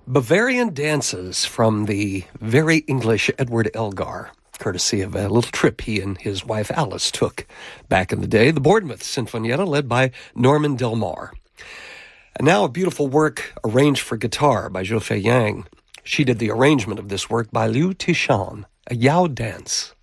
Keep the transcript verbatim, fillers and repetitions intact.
Bavarian Dances from the very English Edward Elgar, courtesy of a little trip he and his wife Alice took back in the day. The Bournemouth Sinfonietta, led by Norman Del Mar. And now a beautiful work arranged for guitar by Zhou Fei Yang. She did the arrangement of this work by Liu Tishan, a Yao dance.